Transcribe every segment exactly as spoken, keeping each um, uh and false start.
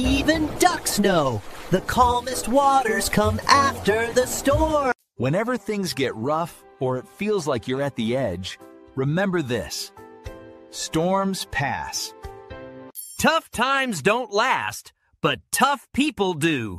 Even ducks know the calmest waters come after the storm. Whenever things get rough or it feels like you're at the edge, remember this: storms pass. Tough times don't last, but tough people do.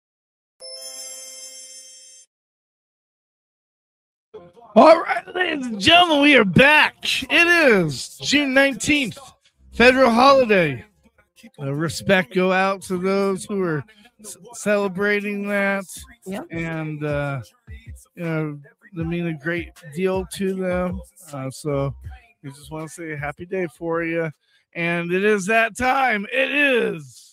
All right, ladies and gentlemen, we are back. It is June nineteenth, federal holiday. Uh, respect go out to those who are c- celebrating that. Yep. And, uh, you know, they mean a great deal to them. Uh, so we just want to say a happy day for you. And it is that time. It is.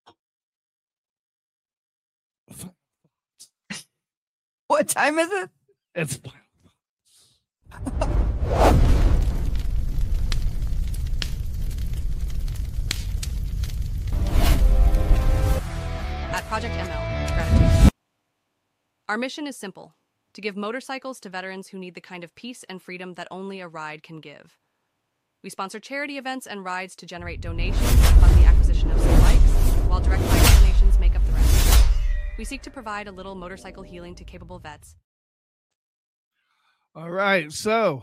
What time is it? It's. At Project M L, gratitude. Our mission is simple: to give motorcycles to veterans who need the kind of peace and freedom that only a ride can give. We sponsor charity events and rides to generate donations and fund the acquisition of some bikes, while direct bike donations make up the rest. We seek to provide a little motorcycle healing to capable vets. All right, so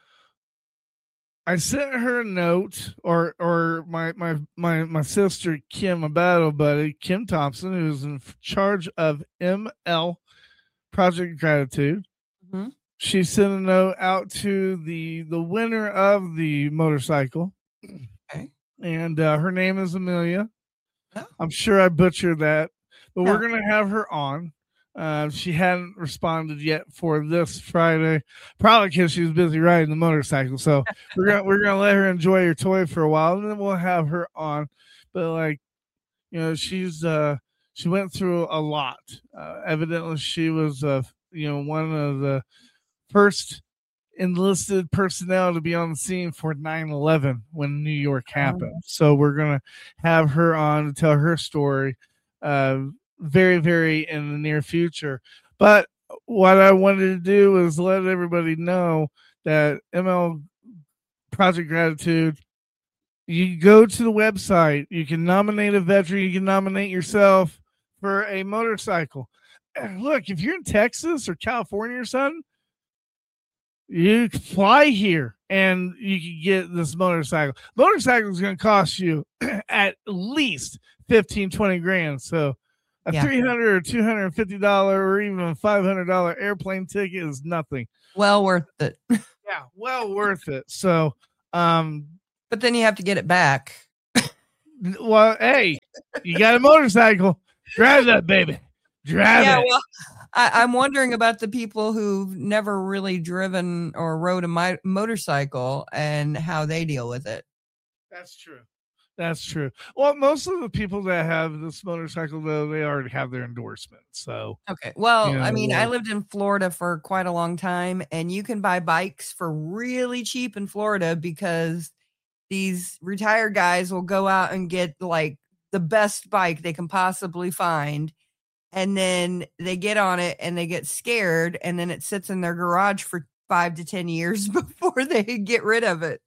I sent her a note, or or my my my my sister Kim, my battle buddy Kim Thompson, who's in charge of M L Project Gratitude. Mm-hmm. She sent a note out to the the winner of the motorcycle, Okay. and uh, her name is Amelia. Oh. I'm sure I butchered that, but No. we're gonna have her on. Uh, she hadn't responded yet for this Friday, probably because she was busy riding the motorcycle. So we're gonna we're gonna let her enjoy her toy for a while, and then we'll have her on. But like, you know, she's uh, she went through a lot. Uh, evidently, she was uh, you know one of the first enlisted personnel to be on the scene for nine eleven when New York happened. So we're gonna have her on to tell her story. Uh, very, very in the near future. But what I wanted to do is let everybody know that M L Project Gratitude, you go to the website, you can nominate a veteran, you can nominate yourself for a motorcycle. Look, if you're in Texas or California or something, you can fly here and you can get this motorcycle. Motorcycle is going to cost you at least fifteen, twenty grand. So a Yeah. three hundred or two hundred fifty dollars or even a five hundred dollars airplane ticket is nothing. Well worth it. Yeah, well worth it. So, um, But then you have to get it back. well, hey, you got a motorcycle, drive that baby, drive Yeah, it. well, I, I'm wondering about the people who've never really driven or rode a mi- motorcycle and how they deal with it. That's true. That's true. Well, most of the people that have this motorcycle, though, they already have their endorsement. So, Okay. Well, you know, I mean, I well- lived in Florida for quite a long time, and you can buy bikes for really cheap in Florida because these retired guys will go out and get like the best bike they can possibly find. And then they get on it and they get scared, and then it sits in their garage for five to ten years before they get rid of it.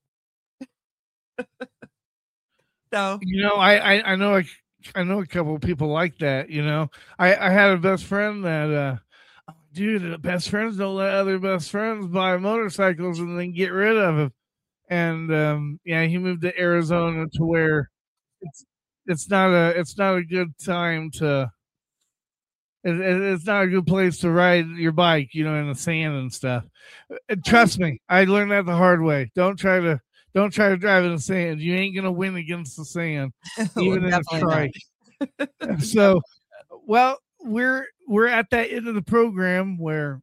So, you know, I, I, I know, a, I know a couple of people like that. You know, I, I had a best friend that, uh, dude, the best friends don't let other best friends buy motorcycles and then get rid of them. And um, yeah, he moved to Arizona to where it's it's not a it's not a good time to. It, it, it's not a good place to ride your bike, you know, in the sand and stuff. And trust me, I learned that the hard way. Don't try to don't try to drive in the sand. You ain't gonna win against the sand, even in a definitely trike. So, well, we're we're at that end of the program where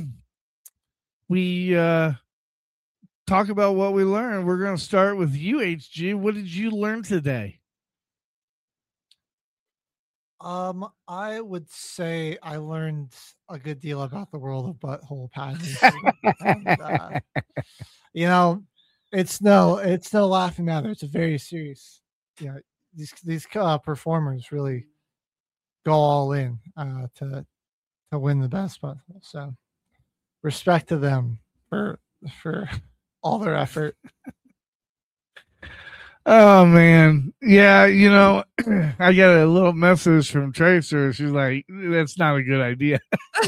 we uh, talk about what we learned. We're gonna start with you, H G. What did you learn today? Um, I would say I learned a good deal about the world of butthole padding. and, uh, you know, it's no, it's no laughing matter. It's a very serious. You know, these these uh, performers really go all in uh, to to win the best butthole. So, respect to them for for all their effort. Oh man, yeah. You know, I got a little message from Tracer. She's like, "That's not a good idea."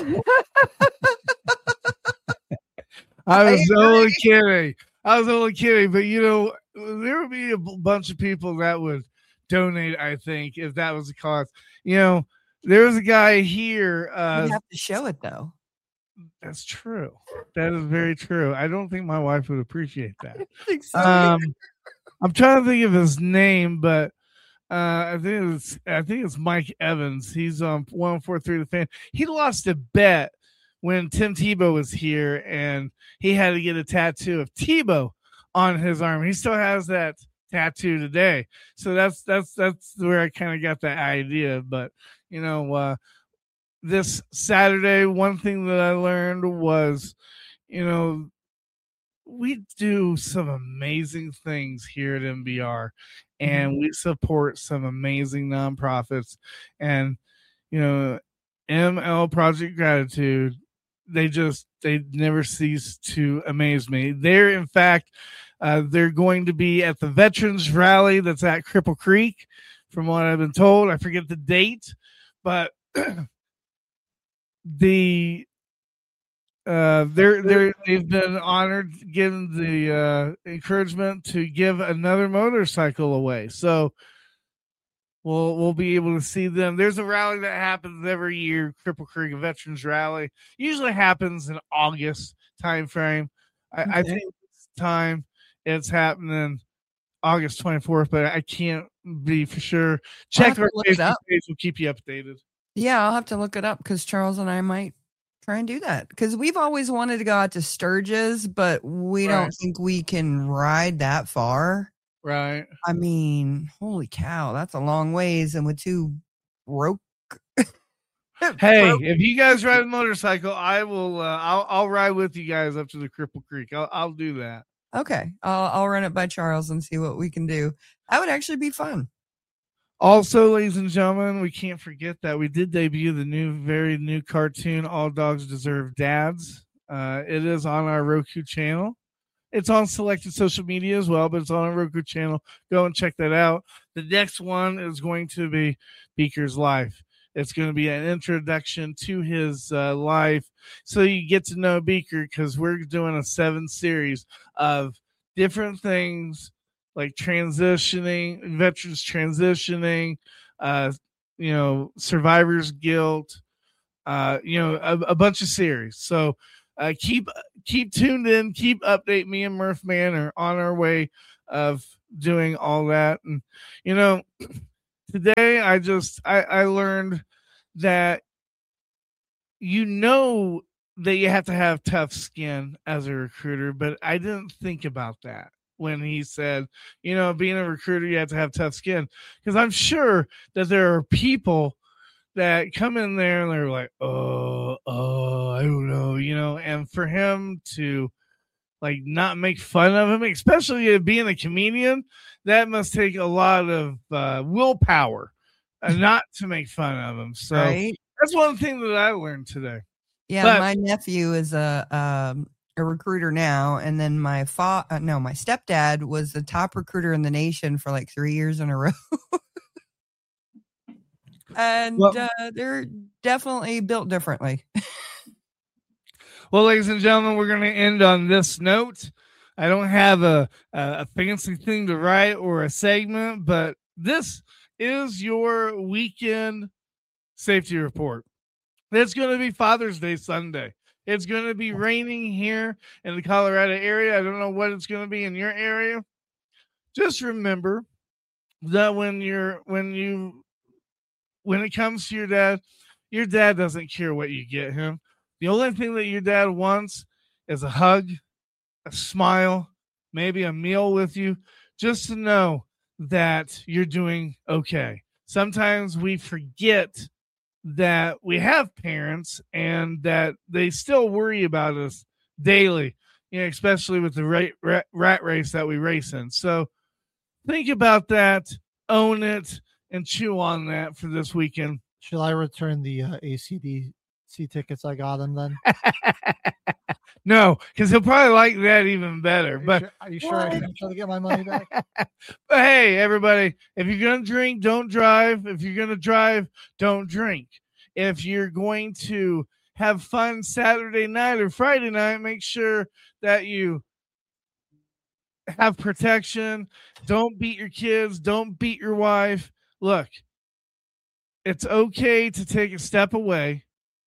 I was only kidding. I was only kidding, but you know, there would be a b- bunch of people that would donate. I think if that was the cause, you know, there was a guy here. Uh, You have to show it though. that's true. That is very true. I don't think my wife would appreciate that. I think so. Um, I'm trying to think of his name, but uh, I think it's I think it's Mike Evans. He's on one four three the fan. He lost a bet when Tim Tebow was here, and he had to get a tattoo of Tebow on his arm. He still has that tattoo today. So that's that's that's where I kind of got that idea. But you know, uh, this Saturday, one thing that I learned was, you know, we do some amazing things here at M B R, and we support some amazing nonprofits. And you know, M L Project Gratitude, they just they never cease to amaze me. They're in fact uh, they're going to be at the Veterans Rally that's at Cripple Creek, from what I've been told. I forget the date, but the uh they're they're they've been honored, given the uh encouragement to give another motorcycle away. So we'll we'll be able to see them. There's a rally that happens every year, Cripple Creek Veterans Rally. Usually happens in August time frame. I, I think this time it's happening August twenty-fourth, but I can't be for sure. Check to our look it Facebook up. page. We'll keep you updated. Yeah, I'll have to look it up because Charles and I might try and do that because we've always wanted to go out to Sturgis, but we Right. don't think we can ride that far. Right. I mean, holy cow, that's a long ways, and with two broke. Hey, broke- if you guys ride a motorcycle, I will. Uh, I'll I'll ride with you guys up to the Cripple Creek. I'll I'll do that. okay, I'll I'll run it by Charles and see what we can do. That would actually be fun. Also, ladies and gentlemen, we can't forget that we did debut the new, very new cartoon, All Dogs Deserve Dads. Uh, it is on our Roku channel. It's on selected social media as well, but it's on our Roku channel. Go and check that out. The next one is going to be Beaker's life. It's going to be an introduction to his uh, life, so you get to know Beaker, because we're doing a seven series of different things like transitioning, veterans transitioning, uh, you know, survivor's guilt, uh, you know, a, a bunch of series. So uh, keep keep tuned in, keep update. Me and Murph Man are on our way of doing all that. And you know, today I just I, I learned that you know that you have to have tough skin as a recruiter, but I didn't think about that when he said, you know, being a recruiter, you have to have tough skin. Because I'm sure that there are people that come in there and they're like, oh, oh, I don't know, you know, and for him to like not make fun of him, especially being a comedian, that must take a lot of uh, willpower uh, not to make fun of him. So Right? that's one thing that I learned today. Yeah, But- my nephew is a um, a recruiter now, and then my fa- uh, no, my stepdad was the top recruiter in the nation for like three years in a row. And Well- uh, they're definitely built differently. Well, ladies and gentlemen, we're going to end on this note. I don't have a, a, a fancy thing to write or a segment, but this is your weekend safety report. It's going to be Father's Day Sunday. It's going to be raining here in the Colorado area. I don't know what it's going to be in your area. Just remember that when you're when you when it comes to your dad, your dad doesn't care what you get him. The only thing that your dad wants is a hug, a smile, maybe a meal with you, just to know that you're doing okay. Sometimes we forget that we have parents and that they still worry about us daily, you know, especially with the rat, rat, rat race that we race in. So think about that, own it, and chew on that for this weekend. Shall I return the uh, A C D see tickets, I got him then. No, because he'll probably like that even better. Are you But sure, are you sure I can try to get my money back? But hey, everybody, if you're going to drink, don't drive. If you're going to drive, don't drink. If you're going to have fun Saturday night or Friday night, make sure that you have protection. Don't beat your kids. Don't beat your wife. Look, it's okay to take a step away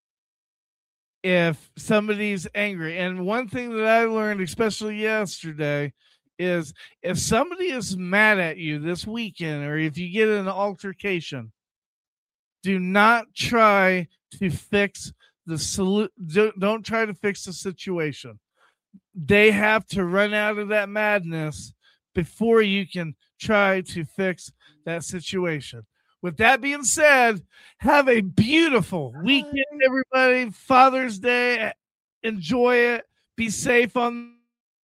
if somebody's angry. And one thing that I learned, especially yesterday, is if somebody is mad at you this weekend, or if you get in an altercation, do not try to fix the solu- don't try to fix the situation. They have to run out of that madness before you can try to fix that situation. With that being said, have a beautiful weekend, everybody. Father's Day. Enjoy it. Be safe on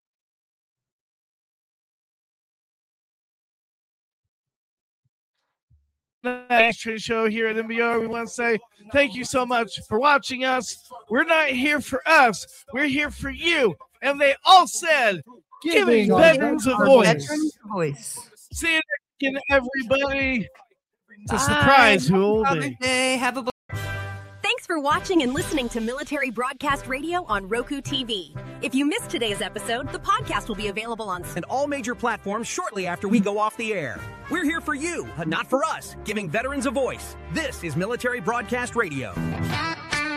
the Ice Train Show here at N B R. We want to say thank you so much for watching us. We're not here for us. We're here for you. And they all said, giving veterans a voice. Veterans a voice. See you next weekend, everybody. It's a surprise who will Father's be. Day. Have a Thanks for watching and listening to Military Broadcast Radio on Roku T V. If you missed today's episode, the podcast will be available on And all major platforms shortly after we go off the air. We're here for you, not for us, giving veterans a voice. This is Military Broadcast Radio.